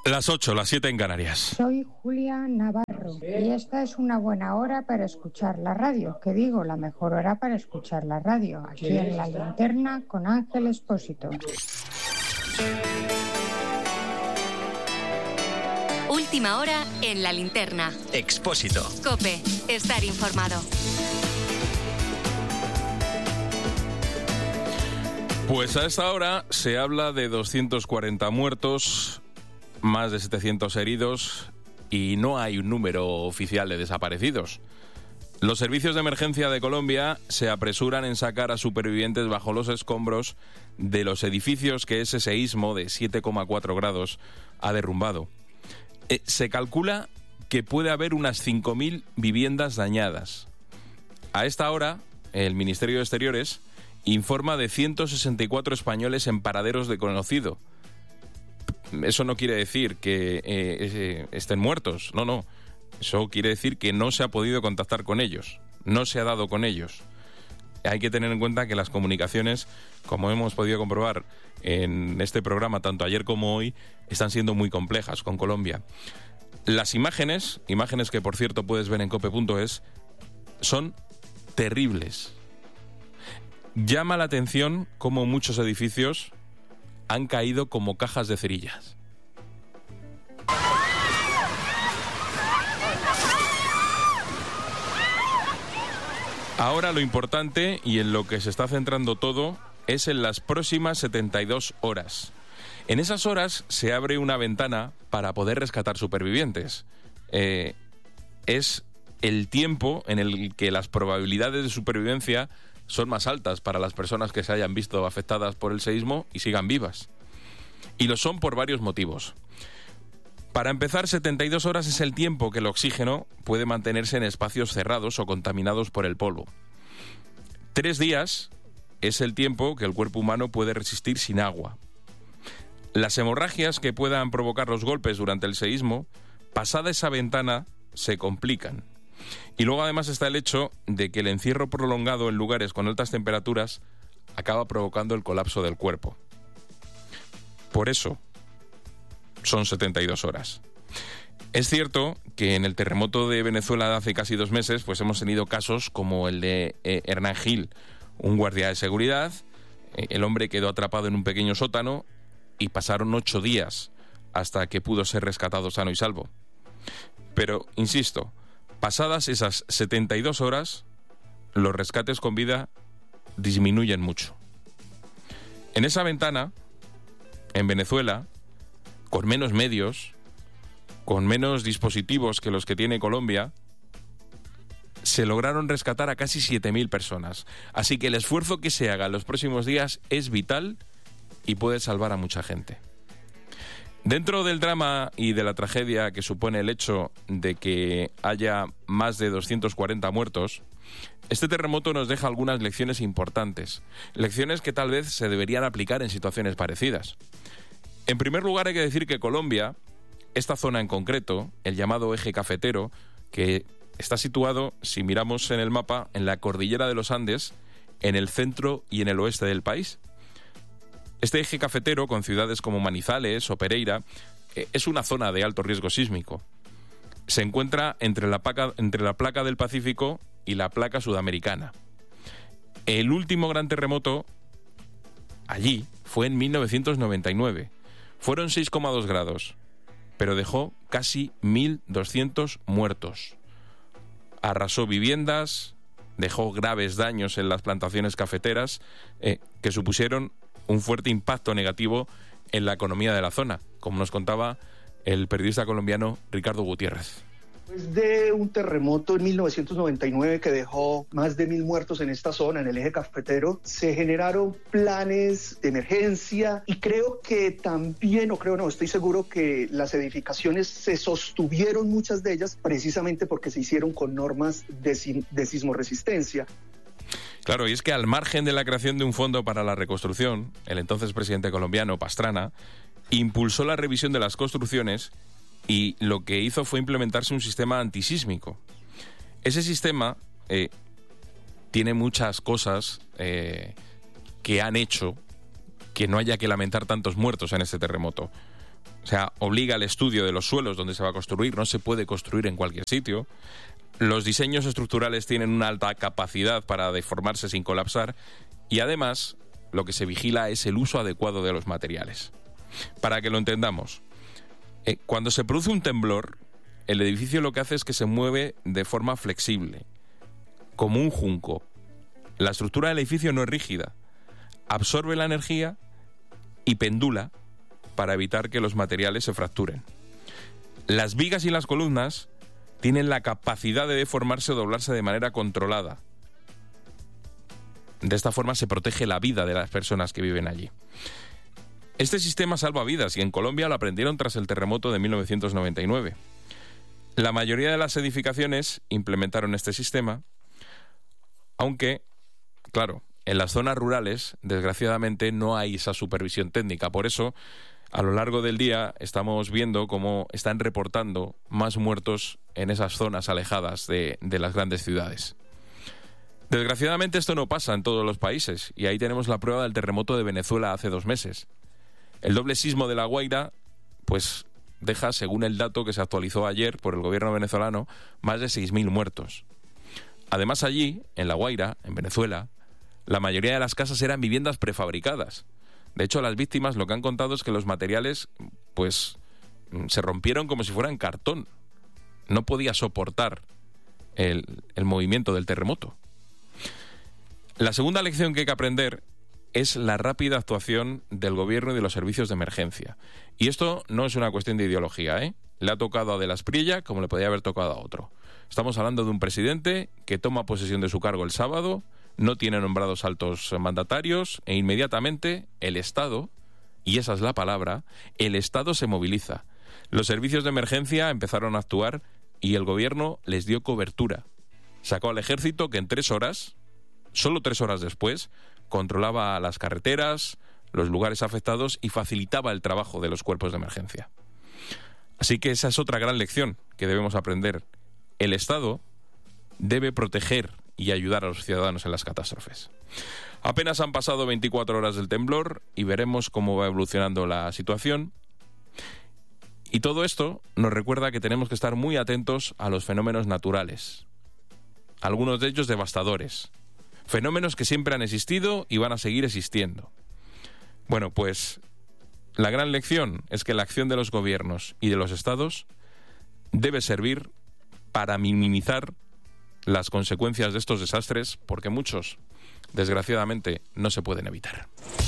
Las 8, las 7 en Canarias. Soy Julia Navarro y esta es una buena hora para escuchar la radio. ¿Qué digo? La mejor hora para escuchar la radio. Aquí en La Linterna con Ángel Expósito. Última hora en La Linterna. Expósito. COPE. Estar informado. Pues a esta hora se habla de 240 muertos, más de 700 heridos y no hay un número oficial de desaparecidos. Los servicios de emergencia de Colombia se apresuran en sacar a supervivientes bajo los escombros de los edificios que ese seísmo de 7,4 grados ha derrumbado. Se calcula que puede haber unas 5.000 viviendas dañadas. A esta hora, el Ministerio de Exteriores informa de 164 españoles en paraderos desconocidos. Eso no quiere decir que estén muertos, no. Eso quiere decir que no se ha podido contactar con ellos, no se ha dado con ellos. Hay que tener en cuenta que las comunicaciones, como hemos podido comprobar en este programa, tanto ayer como hoy, están siendo muy complejas con Colombia. Las imágenes que por cierto puedes ver en cope.es, son terribles. Llama la atención cómo muchos edificios han caído como cajas de cerillas. Ahora lo importante y en lo que se está centrando todo es en las próximas 72 horas. En esas horas se abre una ventana para poder rescatar supervivientes. Es el tiempo en el que las probabilidades de supervivencia son más altas para las personas que se hayan visto afectadas por el seísmo y sigan vivas. Y lo son por varios motivos. Para empezar, 72 horas es el tiempo que el oxígeno puede mantenerse en espacios cerrados o contaminados por el polvo. 3 días es el tiempo que el cuerpo humano puede resistir sin agua. Las hemorragias que puedan provocar los golpes durante el seísmo, pasada esa ventana, se complican. Y luego además está el hecho de que el encierro prolongado en lugares con altas temperaturas acaba provocando el colapso del cuerpo. Por eso son 72 horas. Es cierto que en el terremoto de Venezuela de hace casi 2 meses, pues hemos tenido casos como el de Hernán Gil, un guardia de seguridad. El hombre quedó atrapado en un pequeño sótano y pasaron 8 días hasta que pudo ser rescatado sano y salvo. Pero, insisto, pasadas esas 72 horas, los rescates con vida disminuyen mucho. En esa ventana, en Venezuela, con menos medios, con menos dispositivos que los que tiene Colombia, se lograron rescatar a casi 7.000 personas. Así que el esfuerzo que se haga en los próximos días es vital y puede salvar a mucha gente. Dentro del drama y de la tragedia que supone el hecho de que haya más de 240 muertos, este terremoto nos deja algunas lecciones importantes, lecciones que tal vez se deberían aplicar en situaciones parecidas. En primer lugar, hay que decir que Colombia, esta zona en concreto, el llamado eje cafetero, que está situado, si miramos en el mapa, en la cordillera de los Andes, en el centro y en el oeste del país. Este eje cafetero, con ciudades como Manizales o Pereira, es una zona de alto riesgo sísmico. Se encuentra entre la placa del Pacífico y la placa sudamericana. El último gran terremoto allí fue en 1999. Fueron 6,2 grados, pero dejó casi 1.200 muertos. Arrasó viviendas, dejó graves daños en las plantaciones cafeteras que supusieron un fuerte impacto negativo en la economía de la zona, como nos contaba el periodista colombiano Ricardo Gutiérrez. Después de un terremoto en 1999 que dejó más de 1.000 muertos en esta zona, en el eje cafetero, se generaron planes de emergencia y creo que también, estoy seguro que las edificaciones se sostuvieron, muchas de ellas, precisamente porque se hicieron con normas de sismoresistencia. Claro, y es que al margen de la creación de un fondo para la reconstrucción, el entonces presidente colombiano, Pastrana, impulsó la revisión de las construcciones y lo que hizo fue implementarse un sistema antisísmico. Ese sistema tiene muchas cosas que han hecho que no haya que lamentar tantos muertos en este terremoto. o sea, obliga al estudio de los suelos donde se va a construir, no se puede construir en cualquier sitio. Los diseños estructurales tienen una alta capacidad para deformarse sin colapsar y además lo que se vigila es el uso adecuado de los materiales. Para que lo entendamos, cuando se produce un temblor, el edificio lo que hace es que se mueve de forma flexible, como un junco. La estructura del edificio no es rígida, absorbe la energía y pendula para evitar que los materiales se fracturen. Las vigas y las columnas tienen la capacidad de deformarse o doblarse de manera controlada. De esta forma se protege la vida de las personas que viven allí. Este sistema salva vidas y en Colombia lo aprendieron tras el terremoto de 1999. La mayoría de las edificaciones implementaron este sistema, aunque, claro, en las zonas rurales, desgraciadamente, no hay esa supervisión técnica. Por eso, a lo largo del día, estamos viendo cómo están reportando más muertos en esas zonas alejadas de las grandes ciudades. Desgraciadamente, esto no pasa en todos los países, y ahí tenemos la prueba del terremoto de Venezuela hace 2 meses. El doble sismo de La Guaira, pues deja, según el dato que se actualizó ayer por el gobierno venezolano, más de 6.000 muertos. Además allí, en La Guaira, en Venezuela, la mayoría de las casas eran viviendas prefabricadas. De hecho, las víctimas lo que han contado es que los materiales, pues, se rompieron como si fueran cartón. No podía soportar el movimiento del terremoto. La segunda lección que hay que aprender es la rápida actuación del gobierno y de los servicios de emergencia. Y esto no es una cuestión de ideología, ¿eh? Le ha tocado a De las Prilla como le podía haber tocado a otro. Estamos hablando de un presidente que toma posesión de su cargo el sábado, no tiene nombrados altos mandatarios e inmediatamente el Estado, y esa es la palabra, el Estado se moviliza. Los servicios de emergencia empezaron a actuar y el gobierno les dio cobertura. Sacó al ejército que en 3 horas, solo 3 horas después, controlaba las carreteras, los lugares afectados y facilitaba el trabajo de los cuerpos de emergencia. Así que esa es otra gran lección que debemos aprender. El Estado debe proteger y ayudar a los ciudadanos en las catástrofes. Apenas han pasado 24 horas del temblor y veremos cómo va evolucionando la situación. Y todo esto nos recuerda que tenemos que estar muy atentos a los fenómenos naturales, algunos de ellos devastadores. Fenómenos que siempre han existido y van a seguir existiendo. Bueno, pues la gran lección es que la acción de los gobiernos y de los estados debe servir para minimizar las consecuencias de estos desastres, porque muchos, desgraciadamente, no se pueden evitar.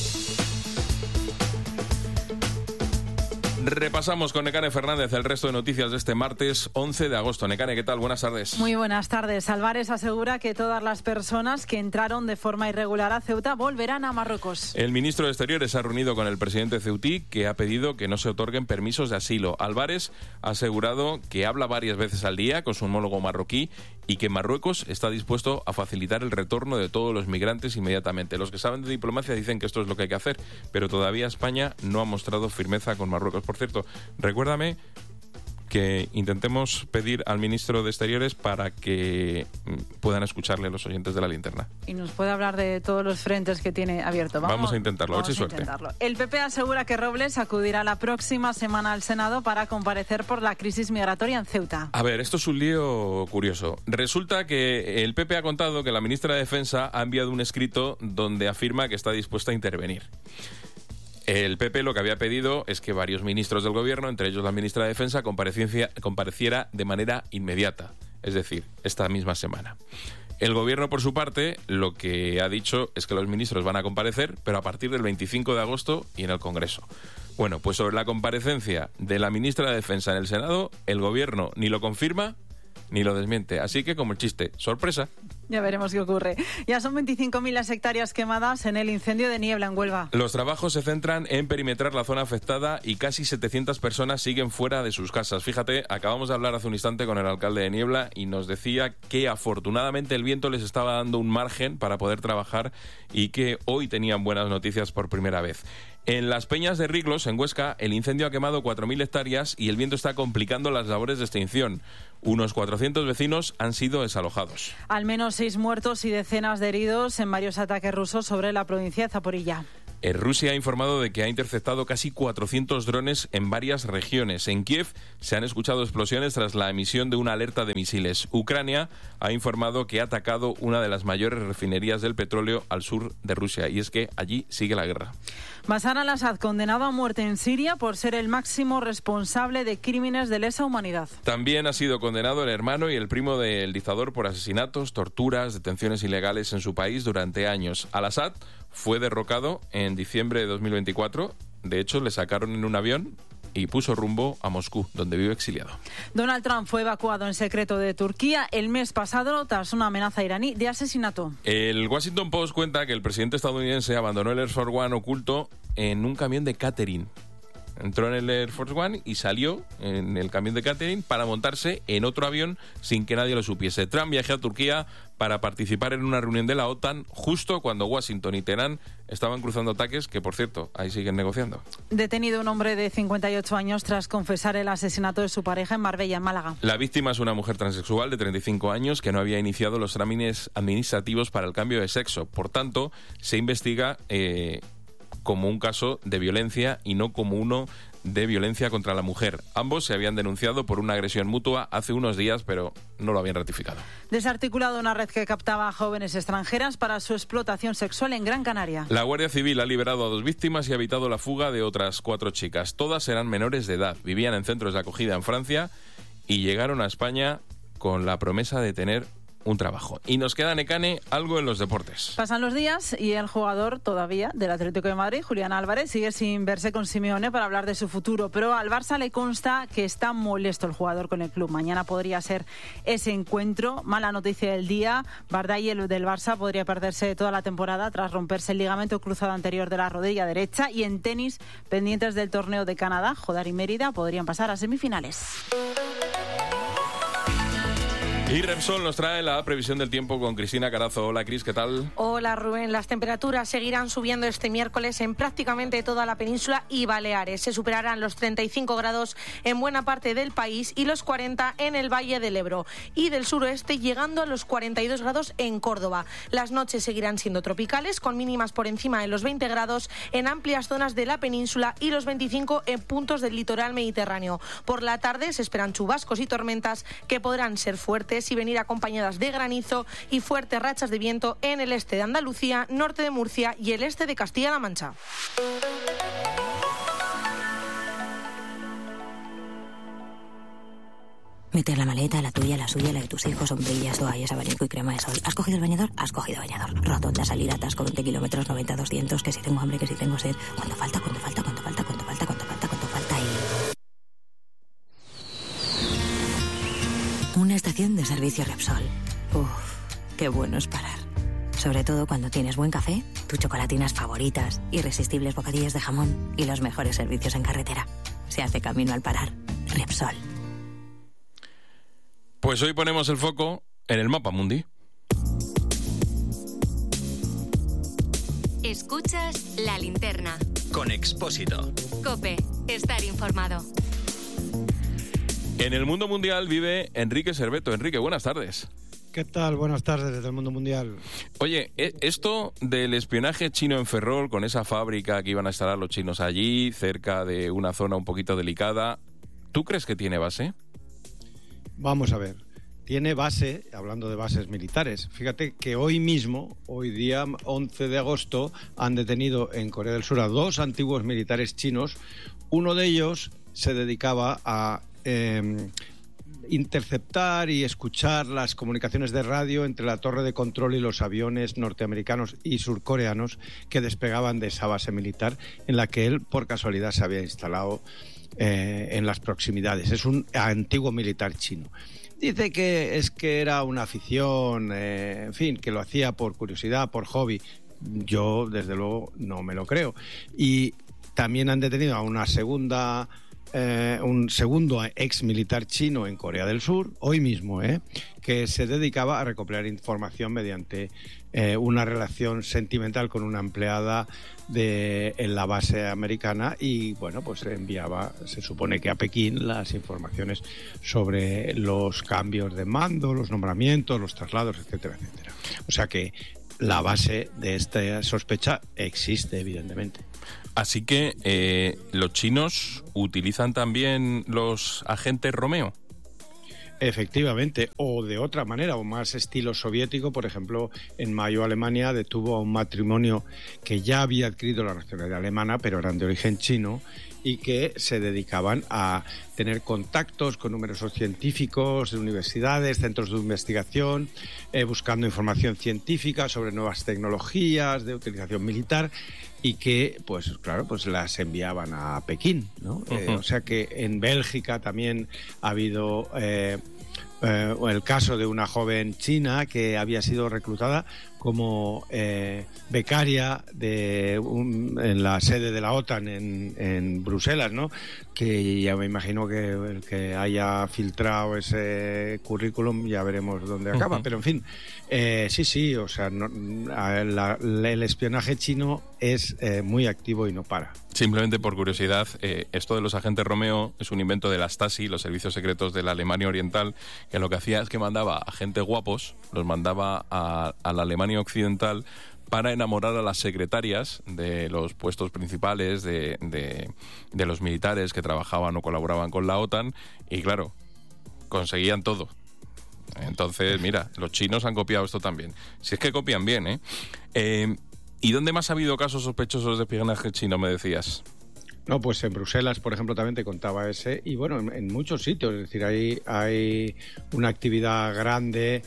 Repasamos con Nekane Fernández el resto de noticias de este martes 11 de agosto. Nekane, ¿qué tal? Buenas tardes. Muy buenas tardes. Álvarez asegura que todas las personas que entraron de forma irregular a Ceuta volverán a Marruecos. El ministro de Exteriores se ha reunido con el presidente ceutí, que ha pedido que no se otorguen permisos de asilo. Álvarez ha asegurado que habla varias veces al día con su homólogo marroquí y que Marruecos está dispuesto a facilitar el retorno de todos los migrantes inmediatamente. Los que saben de diplomacia dicen que esto es lo que hay que hacer, pero todavía España no ha mostrado firmeza con Marruecos. Por cierto, recuérdame que intentemos pedir al ministro de Exteriores para que puedan escucharle los oyentes de La Linterna. Y nos puede hablar de todos los frentes que tiene abierto. Vamos a intentarlo, a ver si suerte. El PP asegura que Robles acudirá la próxima semana al Senado para comparecer por la crisis migratoria en Ceuta. A ver, esto es un lío curioso. Resulta que el PP ha contado que la ministra de Defensa ha enviado un escrito donde afirma que está dispuesta a intervenir. El PP lo que había pedido es que varios ministros del gobierno, entre ellos la ministra de Defensa, compareciera de manera inmediata, es decir, esta misma semana. El gobierno, por su parte, lo que ha dicho es que los ministros van a comparecer, pero a partir del 25 de agosto y en el Congreso. Bueno, pues sobre la comparecencia de la ministra de Defensa en el Senado, el gobierno ni lo confirma ni lo desmiente. Así que, como el chiste, sorpresa. Ya veremos qué ocurre. Ya son 25.000 las hectáreas quemadas en el incendio de Niebla en Huelva. Los trabajos se centran en perimetrar la zona afectada y casi 700 personas siguen fuera de sus casas. Fíjate, acabamos de hablar hace un instante con el alcalde de Niebla y nos decía que afortunadamente el viento les estaba dando un margen para poder trabajar y que hoy tenían buenas noticias por primera vez. En las Peñas de Riglos, en Huesca, el incendio ha quemado 4.000 hectáreas y el viento está complicando las labores de extinción. Unos 400 vecinos han sido desalojados. Al menos 6 muertos y decenas de heridos en varios ataques rusos sobre la provincia de Zaporilla. Rusia ha informado de que ha interceptado casi 400 drones en varias regiones. En Kiev se han escuchado explosiones tras la emisión de una alerta de misiles. Ucrania ha informado que ha atacado una de las mayores refinerías del petróleo al sur de Rusia. Y es que allí sigue la guerra. Bashar al-Assad, condenado a muerte en Siria por ser el máximo responsable de crímenes de lesa humanidad. También ha sido condenado el hermano y el primo del dictador por asesinatos, torturas, detenciones ilegales en su país durante años. Al-Assad fue derrocado en diciembre de 2024. De hecho, le sacaron en un avión y puso rumbo a Moscú, donde vive exiliado. Donald Trump fue evacuado en secreto de Turquía el mes pasado tras una amenaza iraní de asesinato. El Washington Post cuenta que el presidente estadounidense abandonó el Air Force One oculto en un camión de catering. Entró en el Air Force One y salió en el camión de catering para montarse en otro avión sin que nadie lo supiese. Trump viajó a Turquía para participar en una reunión de la OTAN justo cuando Washington y Teherán estaban cruzando ataques, que por cierto, ahí siguen negociando. Detenido un hombre de 58 años tras confesar el asesinato de su pareja en Marbella, en Málaga. La víctima es una mujer transexual de 35 años que no había iniciado los trámites administrativos para el cambio de sexo. Por tanto, se investiga como un caso de violencia y no como uno de violencia contra la mujer. Ambos se habían denunciado por una agresión mutua hace unos días, pero no lo habían ratificado. Desarticulado una red que captaba a jóvenes extranjeras para su explotación sexual en Gran Canaria. La Guardia Civil ha liberado a 2 víctimas y ha evitado la fuga de otras 4 chicas. Todas eran menores de edad, vivían en centros de acogida en Francia y llegaron a España con la promesa de tener un trabajo. Y nos queda, Nekane, algo en los deportes. Pasan los días y el jugador todavía del Atlético de Madrid, Julián Álvarez, sigue sin verse con Simeone para hablar de su futuro, pero al Barça le consta que está molesto el jugador con el club. Mañana podría ser ese encuentro. Mala noticia del día: Bardai, el del Barça, podría perderse toda la temporada tras romperse el ligamento cruzado anterior de la rodilla derecha. Y en tenis, pendientes del torneo de Canadá, Jodar y Mérida podrían pasar a semifinales. Y Repsol nos trae la previsión del tiempo con Cristina Carazo. Hola, Cris, ¿qué tal? Hola, Rubén. Las temperaturas seguirán subiendo este miércoles en prácticamente toda la península y Baleares. Se superarán los 35 grados en buena parte del país y los 40 en el Valle del Ebro y del suroeste, llegando a los 42 grados en Córdoba. Las noches seguirán siendo tropicales, con mínimas por encima de los 20 grados en amplias zonas de la península y los 25 en puntos del litoral mediterráneo. Por la tarde se esperan chubascos y tormentas que podrán ser fuertes y venir acompañadas de granizo y fuertes rachas de viento en el este de Andalucía, norte de Murcia y el este de Castilla-La Mancha. Meter la maleta, la tuya, la suya, la de tus hijos, sombrillas, toallas, abanico y crema de sol. ¿Has cogido el bañador? Has cogido bañador. Rotonda, salida, atasco, 20 kilómetros, 90, 200, que si tengo hambre, que si tengo sed. ¿Cuánto falta? ¿Cuánto falta? ¿Cuánto falta? ¿Cuánto falta? ¿Cuánto falta? ¿Cuánto falta? Una estación de servicio Repsol. Uf, qué bueno es parar. Sobre todo cuando tienes buen café, tus chocolatinas favoritas, irresistibles bocadillos de jamón y los mejores servicios en carretera. Se hace camino al parar. Repsol. Pues hoy ponemos el foco en el mapa mundi. Escuchas La Linterna. Con Expósito. COPE. Estar informado. En el mundo mundial vive Enrique Serveto. Enrique, buenas tardes. ¿Qué tal? Buenas tardes desde el mundo mundial. Oye, esto del espionaje chino en Ferrol, con esa fábrica que iban a instalar los chinos allí, cerca de una zona un poquito delicada, ¿tú crees que tiene base? Vamos a ver. Tiene base, hablando de bases militares. Fíjate que hoy mismo, hoy día 11 de agosto, han detenido en Corea del Sur a 2 antiguos militares chinos. Uno de ellos se dedicaba a interceptar y escuchar las comunicaciones de radio entre la torre de control y los aviones norteamericanos y surcoreanos que despegaban de esa base militar en la que él, por casualidad, se había instalado en las proximidades. Es un antiguo militar chino. Dice que era una afición, en fin, que lo hacía por curiosidad, por hobby. Yo, desde luego, no me lo creo. Y también han detenido a un segundo ex militar chino en Corea del Sur, hoy mismo, que se dedicaba a recopilar información mediante una relación sentimental con una empleada en la base americana y, bueno, pues enviaba, se supone que a Pekín, las informaciones sobre los cambios de mando, los nombramientos, los traslados, etcétera, etcétera. O sea que la base de esta sospecha existe, evidentemente. Así que los chinos utilizan también los agentes Romeo. Efectivamente, o de otra manera, o más estilo soviético. Por ejemplo, en mayo Alemania detuvo a un matrimonio que ya había adquirido la nacionalidad alemana, pero eran de origen chino, y que se dedicaban a tener contactos con numerosos científicos de universidades, centros de investigación, buscando información científica sobre nuevas tecnologías de utilización militar, y que, pues claro, pues las enviaban a Pekín, ¿no? O sea que en Bélgica también ha habido el caso de una joven china que había sido reclutada como becaria en la sede de la OTAN en Bruselas, ¿no? Que ya me imagino que el que haya filtrado ese currículum ya veremos dónde acaba. Pero en fin, sí, o sea, el espionaje chino es muy activo y no para. Simplemente por curiosidad, esto de los agentes Romeo es un invento de la Stasi, los servicios secretos de la Alemania Oriental, que lo que hacía es que mandaba agentes guapos, los mandaba a la Alemania Occidental para enamorar a las secretarias de los puestos principales de los militares que trabajaban o colaboraban con la OTAN, y claro, conseguían todo. Entonces, mira, los chinos han copiado esto también. Si es que copian bien, ¿eh? ¿Y dónde más ha habido casos sospechosos de espionaje chino, me decías? No, pues en Bruselas, por ejemplo, también te contaba ese, y bueno, en muchos sitios, es decir, hay una actividad grande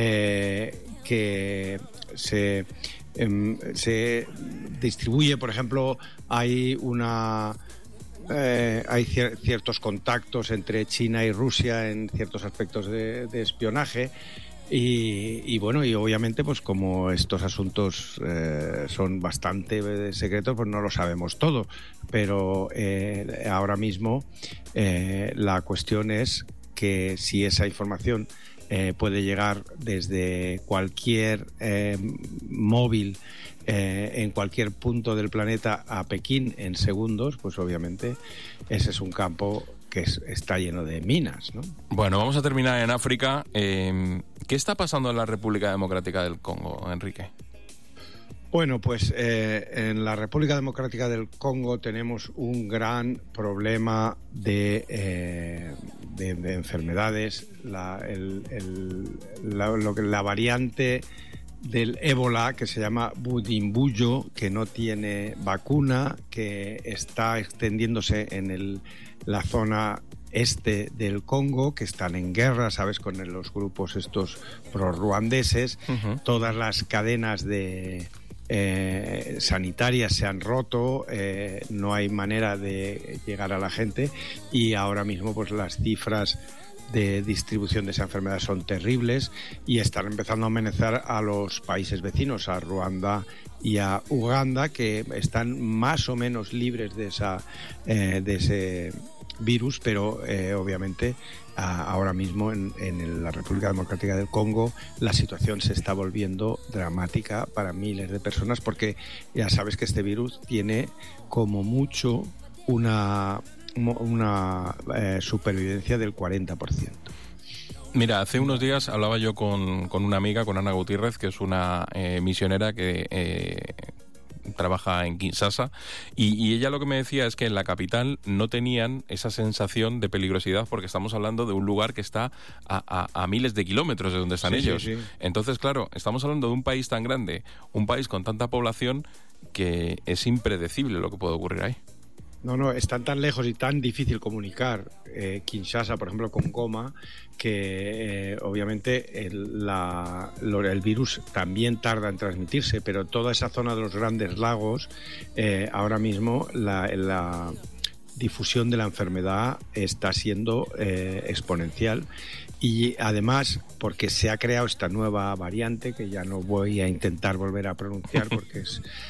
que se distribuye. Por ejemplo, hay ciertos contactos entre China y Rusia en ciertos aspectos de espionaje. Y bueno, y obviamente pues como estos asuntos son bastante secretos, pues no lo sabemos todo, pero ahora mismo la cuestión es que si esa información puede llegar desde cualquier móvil en cualquier punto del planeta a Pekín en segundos, pues obviamente ese es un campo que está lleno de minas, ¿no? Bueno, vamos a terminar en África. ¿Qué está pasando en la República Democrática del Congo, Enrique? Bueno, pues en la República Democrática del Congo tenemos un gran problema de enfermedades. La variante del ébola, que se llama Budimbuyo, que no tiene vacuna, que está extendiéndose en la zona este del Congo, que están en guerra, ¿sabes?, con los grupos estos prorruandeses. Uh-huh. Todas las cadenas sanitarias se han roto, no hay manera de llegar a la gente, y ahora mismo pues las cifras de distribución de esa enfermedad son terribles y están empezando a amenazar a los países vecinos, a Ruanda y a Uganda, que están más o menos libres de ese virus, pero obviamente ahora mismo en la República Democrática del Congo la situación se está volviendo dramática para miles de personas, porque ya sabes que este virus tiene como mucho una supervivencia del 40%. Mira, hace unos días hablaba yo con una amiga, con Ana Gutiérrez, que es una misionera que trabaja en Kinshasa, y ella lo que me decía es que en la capital no tenían esa sensación de peligrosidad, porque estamos hablando de un lugar que está a miles de kilómetros de donde están ellos. Sí. Entonces, claro, estamos hablando de un país tan grande, un país con tanta población, que es impredecible lo que puede ocurrir ahí. No, están tan lejos y tan difícil comunicar Kinshasa, por ejemplo, con Goma, que obviamente el virus también tarda en transmitirse, pero toda esa zona de los grandes lagos, ahora mismo la difusión de la enfermedad está siendo exponencial. Y además, porque se ha creado esta nueva variante, que ya no voy a intentar volver a pronunciar porque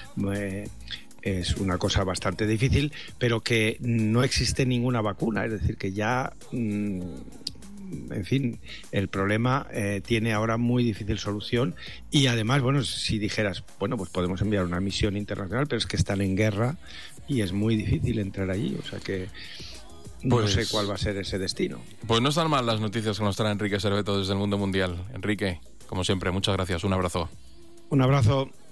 es una cosa bastante difícil, pero que no existe ninguna vacuna, es decir, que ya, en fin, el problema tiene ahora muy difícil solución. Y además, bueno, si dijeras, bueno, pues podemos enviar una misión internacional, pero es que están en guerra y es muy difícil entrar allí, o sea que no sé cuál va a ser ese destino. Pues no están mal las noticias que nos trae Enrique Serveto desde el mundo mundial. Enrique, como siempre, muchas gracias, un abrazo. Un abrazo.